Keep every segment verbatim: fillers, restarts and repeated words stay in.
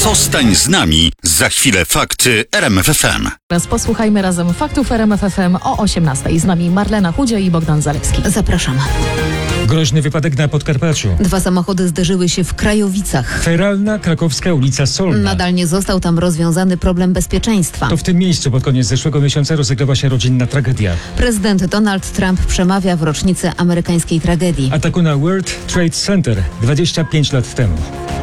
Zostań z nami. Za chwilę fakty R M F F M. Teraz posłuchajmy razem faktów R M F F M o osiemnastej. Z nami Marlena Chudzio i Bogdan Zalewski. Zapraszam. Groźny wypadek na Podkarpaciu. Dwa samochody zderzyły się w Krajowicach. Feralna, krakowska ulica Solna. Nadal nie został tam rozwiązany problem bezpieczeństwa. To w tym miejscu pod koniec zeszłego miesiąca rozegrała się rodzinna tragedia. Prezydent Donald Trump przemawia w rocznicę amerykańskiej tragedii. Ataku na World Trade Center dwadzieścia pięć lat temu.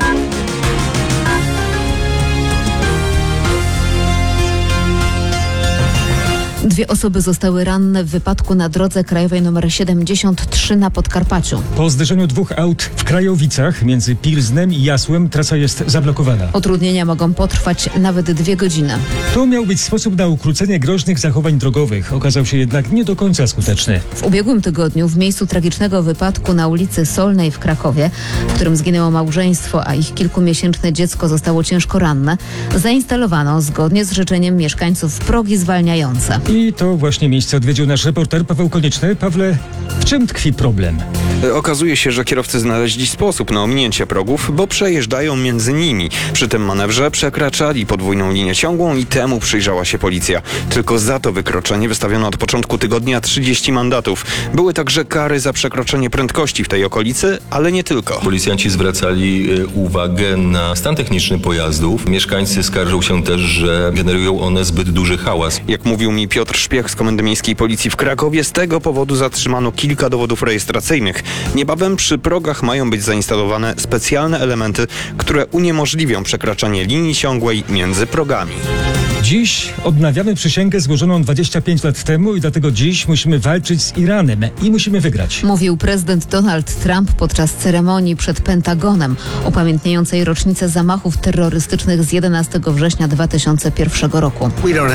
Dwie osoby zostały ranne w wypadku na drodze krajowej nr siedemdziesiąt trzy na Podkarpaciu. Po zderzeniu dwóch aut w Krajowicach między Pilznem i Jasłem trasa jest zablokowana. Utrudnienia mogą potrwać nawet dwie godziny. To miał być sposób na ukrócenie groźnych zachowań drogowych. Okazał się jednak nie do końca skuteczny. W ubiegłym tygodniu w miejscu tragicznego wypadku na ulicy Solnej w Krakowie, w którym zginęło małżeństwo, a ich kilkumiesięczne dziecko zostało ciężko ranne, zainstalowano zgodnie z życzeniem mieszkańców progi zwalniające. I to właśnie miejsce odwiedził nasz reporter Paweł Konieczny. Pawle, w czym tkwi problem? Okazuje się, że kierowcy znaleźli sposób na ominięcie progów, bo przejeżdżają między nimi. Przy tym manewrze przekraczali podwójną linię ciągłą i temu przyjrzała się policja. Tylko za to wykroczenie wystawiono od początku tygodnia trzydzieści mandatów. Były także kary za przekroczenie prędkości w tej okolicy, ale nie tylko. Policjanci zwracali uwagę na stan techniczny pojazdów. Mieszkańcy skarżą się też, że generują one zbyt duży hałas. Jak mówił mi Piotr Szpiech z Komendy Miejskiej Policji w Krakowie, z tego powodu zatrzymano kilka dowodów rejestracyjnych. Niebawem przy progach mają być zainstalowane specjalne elementy, które uniemożliwią przekraczanie linii ciągłej między progami. Dziś odnawiamy przysięgę złożoną dwadzieścia pięć lat temu i dlatego dziś musimy walczyć z Iranem i musimy wygrać. Mówił prezydent Donald Trump podczas ceremonii przed Pentagonem upamiętniającej rocznicę zamachów terrorystycznych z jedenastego września dwa tysiące pierwszego roku.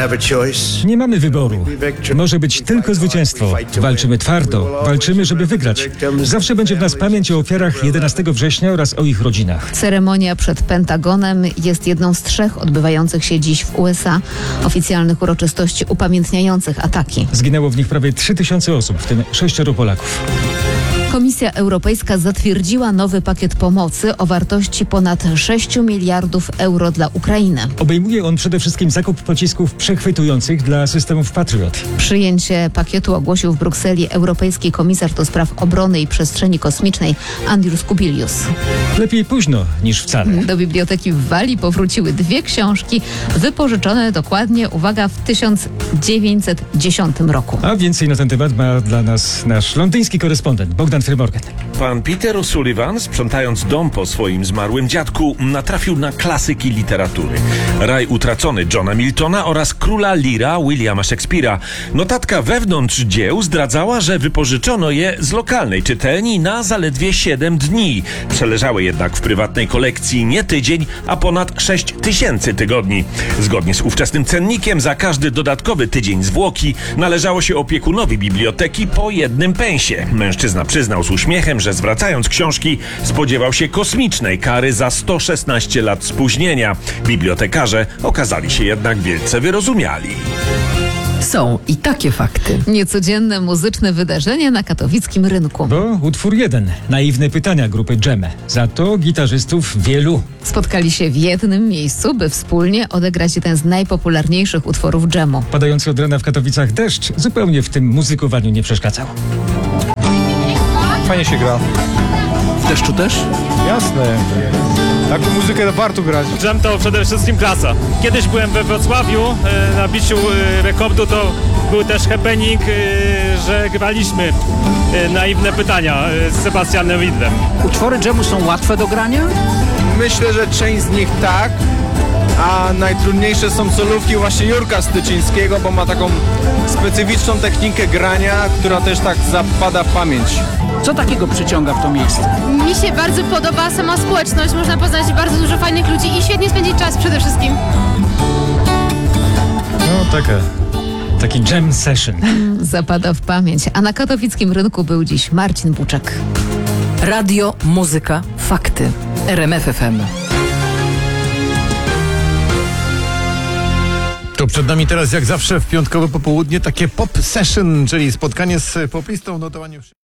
Nie mamy wyboru. Może być tylko zwycięstwo. Walczymy twardo. Walczymy, żeby wygrać. Zawsze będzie w nas pamięć o ofiarach jedenastego września oraz o ich rodzinach. Ceremonia przed Pentagonem jest jedną z trzech odbywających się dziś w U S A oficjalnych uroczystości upamiętniających ataki. Zginęło w nich prawie trzy tysiące osób, w tym sześcioro Polaków. Komisja Europejska zatwierdziła nowy pakiet pomocy o wartości ponad sześć miliardów euro dla Ukrainy. Obejmuje on przede wszystkim zakup pocisków przechwytujących dla systemów Patriot. Przyjęcie pakietu ogłosił w Brukseli europejski komisarz do spraw obrony i przestrzeni kosmicznej Andrius Kubilius. Lepiej późno niż wcale. Do biblioteki w Walii powróciły dwie książki wypożyczone dokładnie, uwaga, w tysiąc dziewięćset dziesiątym roku. A więcej na ten temat ma dla nas nasz londyński korespondent Bogdan Frymorgan. Pan Peter O'Sullivan, sprzątając dom po swoim zmarłym dziadku, natrafił na klasyki literatury. Raj utracony Johna Miltona oraz Króla Leara Williama Shakespeare'a. Notatka wewnątrz dzieł zdradzała, że wypożyczono je z lokalnej czytelni na zaledwie siedem dni. Przeleżały jednak w prywatnej kolekcji nie tydzień, a ponad sześć tysięcy tygodni. Zgodnie z ówczesnym cennikiem za każdy dodatkowy tydzień zwłoki należało się opiekunowi biblioteki po jednym pensie. Mężczyzna przyznał z uśmiechem, że zwracając książki spodziewał się kosmicznej kary za sto szesnaście lat spóźnienia. Bibliotekarze okazali się jednak wielce wyrozumiali. Są i takie fakty. Niecodzienne muzyczne wydarzenie na katowickim rynku. Bo utwór jeden. Naiwne pytania grupy Dżemę. Za to gitarzystów wielu. Spotkali się w jednym miejscu, by wspólnie odegrać jeden z najpopularniejszych utworów dżemu. Padający od rana w Katowicach deszcz zupełnie w tym muzykowaniu nie przeszkadzał. Fajnie się gra. W deszczu też? Jasne. Taką muzykę warto grać. Dżem to przede wszystkim klasa. Kiedyś byłem we Wrocławiu e, na biciu e, rekordu, to był też happening, e, że graliśmy e, naiwne pytania e, z Sebastianem Widlem. Utwory dżemu są łatwe do grania? Myślę, że część z nich tak, a najtrudniejsze są solówki właśnie Jurka Styczyńskiego, bo ma taką specyficzną technikę grania, która też tak zapada w pamięć. Co takiego przyciąga w to miejsce? Mi się bardzo podoba sama społeczność, można poznać bardzo dużo fajnych ludzi i świetnie spędzić czas przede wszystkim. No taka, taki jam session. Zapada w pamięć. A na katowickim rynku był dziś Marcin Buczek. Radio, muzyka, fakty. R M F F M. To przed nami teraz jak zawsze w piątkowe popołudnie takie pop session, czyli spotkanie z popistą, notowanie